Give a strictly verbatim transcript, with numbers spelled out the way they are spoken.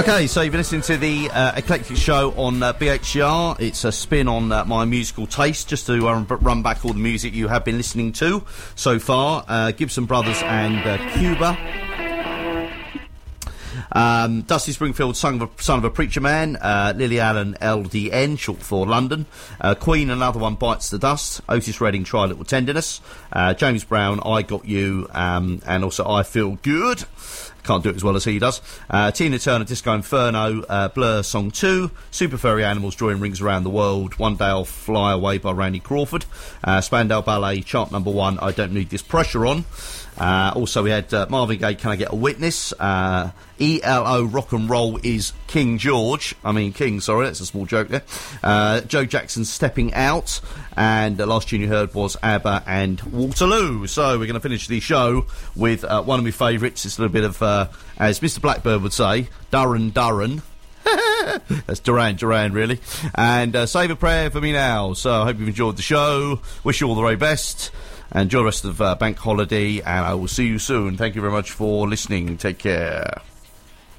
Okay, so you've been listening to the uh, Eclectic Show on uh, B H C R. It's a spin on uh, my musical taste, just to uh, run back all the music you have been listening to so far. Uh, Gibson Brothers and uh, Cuba. Um, Dusty Springfield, son of a, son of a Preacher Man. uh, Lily Allen, L D N, short for London. uh, Queen, Another One Bites the Dust. Otis Redding, Try a Little Tenderness. uh, James Brown, I Got You, um, and also I Feel Good. Can't do it as well as he does. uh, Tina Turner, Disco Inferno. uh, Blur, Song two. Super Furry Animals, Drawing Rings Around the World. One Day I'll Fly Away by Randy Crawford. uh, Spandau Ballet, chart number one, I Don't Need This Pressure On. Uh, also, we had uh, Marvin Gaye, Can I Get a Witness? Uh, E L O, Rock and Roll is King George. I mean, King, sorry, that's a small joke there. Uh, Joe Jackson, Stepping Out. And the last tune you heard was ABBA and Waterloo. So we're going to finish the show with uh, one of my favourites. It's a little bit of, uh, as Mister Blackbird would say, Durran Durran. That's Duran Duran, really. And uh, save a prayer for me now. So I hope you've enjoyed the show. Wish you all the very best. Enjoy the rest of uh, bank holiday, and I will see you soon. Thank you very much for listening. Take care.